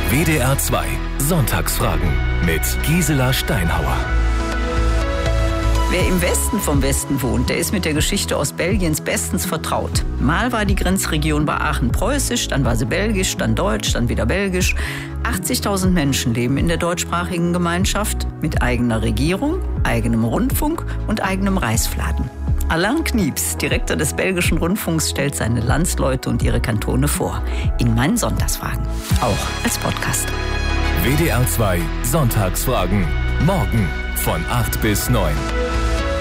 WDR 2 Sonntagsfragen mit Gisela Steinhauer. Wer im Westen vom Westen wohnt, der ist mit der Geschichte Ostbelgiens bestens vertraut. Mal war die Grenzregion bei Aachen preußisch, dann war sie belgisch, dann deutsch, dann wieder belgisch. 80.000 Menschen leben in der deutschsprachigen Gemeinschaft mit eigener Regierung, eigenem Rundfunk und eigenem Reisfladen. Alain Knieps, Direktor des belgischen Rundfunks, stellt seine Landsleute und ihre Kantone vor. In meinen Sonntagsfragen. Auch als Podcast. WDR 2 Sonntagsfragen. Morgen von 8 bis 9.